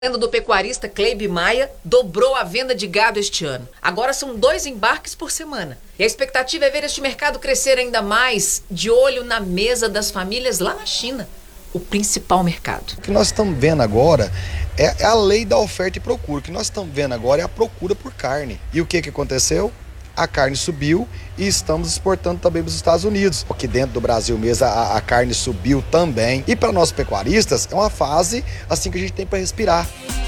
A do pecuarista Cleibe Maia dobrou a venda de gado este ano. Agora são 2 embarques por semana. E a expectativa é ver este mercado crescer ainda mais, de olho na mesa das famílias lá na China, o principal mercado. O que nós estamos vendo agora é a lei da oferta e procura. O que nós estamos vendo agora é a procura por carne. E o que aconteceu? A carne subiu e estamos exportando também para os Estados Unidos. Aqui dentro do Brasil mesmo a carne subiu também. E para nós pecuaristas é uma fase assim que a gente tem para respirar.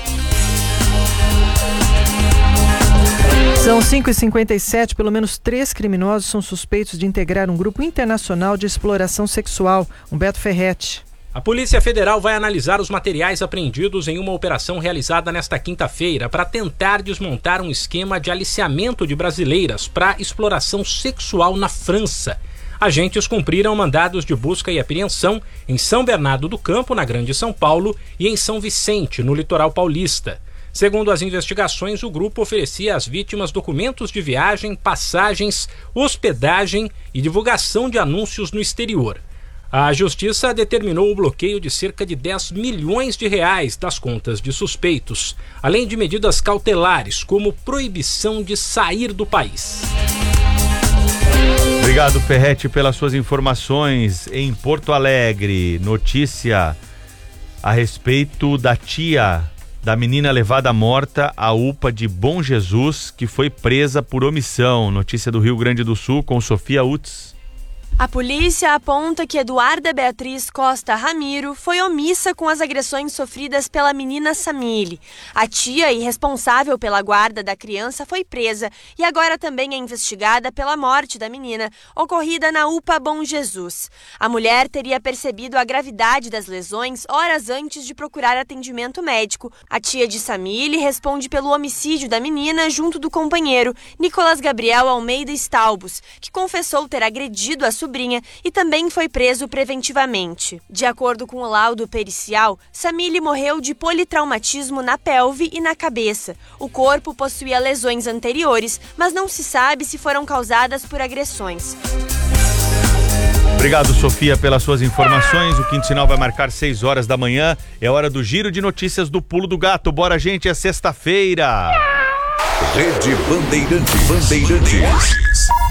São 5h57, pelo menos 3 criminosos são suspeitos de integrar um grupo internacional de exploração sexual. Humberto Ferretti. A Polícia Federal vai analisar os materiais apreendidos em uma operação realizada nesta quinta-feira para tentar desmontar um esquema de aliciamento de brasileiras para exploração sexual na França. Agentes cumpriram mandados de busca e apreensão em São Bernardo do Campo, na Grande São Paulo, e em São Vicente, no litoral paulista. Segundo as investigações, o grupo oferecia às vítimas documentos de viagem, passagens, hospedagem e divulgação de anúncios no exterior. A Justiça determinou o bloqueio de cerca de 10 milhões de reais das contas de suspeitos, além de medidas cautelares, como proibição de sair do país. Obrigado, Ferretti, pelas suas informações. Em Porto Alegre, notícia a respeito da tia da menina levada morta à UPA de Bom Jesus, que foi presa por omissão. Notícia do Rio Grande do Sul com Sofia Utz. A polícia aponta que Eduarda Beatriz Costa Ramiro foi omissa com as agressões sofridas pela menina Samile. A tia e responsável pela guarda da criança foi presa e agora também é investigada pela morte da menina, ocorrida na UPA Bom Jesus. A mulher teria percebido a gravidade das lesões horas antes de procurar atendimento médico. A tia de Samile responde pelo homicídio da menina junto do companheiro, Nicolas Gabriel Almeida Staubos, que confessou ter agredido a sobrinha e também foi preso preventivamente. De acordo com o laudo pericial, Samile morreu de politraumatismo na pelve e na cabeça. O corpo possuía lesões anteriores, mas não se sabe se foram causadas por agressões. Obrigado, Sofia, pelas suas informações. O Quinto Sinal vai marcar 6 horas da manhã. É hora do giro de notícias do Pulo do Gato. Bora, gente, é sexta-feira. Rede Bandeirantes.